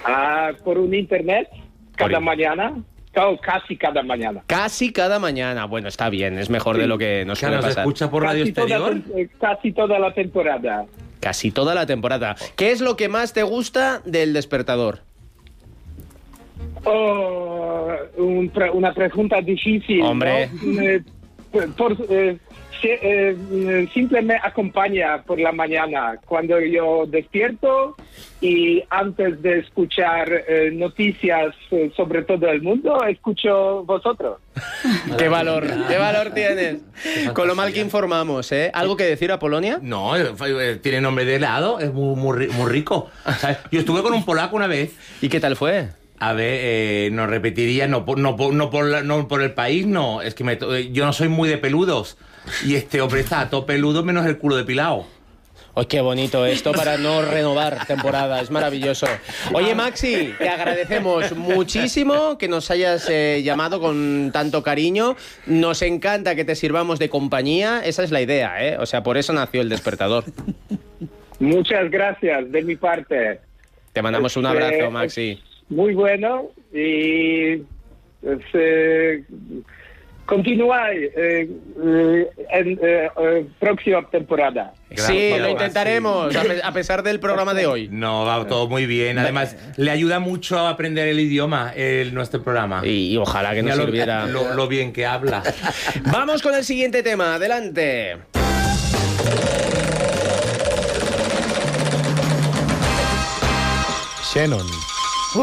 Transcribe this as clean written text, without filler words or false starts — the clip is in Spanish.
Por un internet, cada mañana. Casi cada mañana. Casi cada mañana. Bueno, está bien, es mejor de lo que nos suele pasar. ¿Escucha por Radio Exterior? Casi toda la temporada. Casi toda la temporada. ¿Qué es lo que más te gusta del Despertador? Una pregunta difícil. Hombre. ¿No? Simple me acompaña por la mañana cuando yo despierto y antes de escuchar noticias sobre todo el mundo, escucho vosotros. ¿Qué valor tienes? Con lo mal que informamos, ¿eh? ¿Algo que decir a Polonia? No, tiene nombre de helado, es muy rico. ¿Sabes? Yo estuve con un polaco una vez. ¿Y qué tal fue? A ver, nos repetiría, no por el país, no. Es que yo no soy muy de peludos. Y este hombre está todo peludo menos el culo depilado. ¡Ay, qué bonito esto para no renovar temporada! Es maravilloso. Oye, Maxi, te agradecemos muchísimo que nos hayas llamado con tanto cariño. Nos encanta que te sirvamos de compañía. Esa es la idea, ¿eh? O sea, por eso nació El Despertador. Muchas gracias de mi parte. Te mandamos un abrazo, Maxi. Muy bueno y continúa en próxima temporada. Sí, lo intentaremos, a pesar del programa de hoy. No, va todo muy bien. Además, le ayuda mucho a aprender el idioma, nuestro programa. Y ojalá que nos sirviera. Lo bien que habla. Vamos con el siguiente tema. Adelante. Shannon.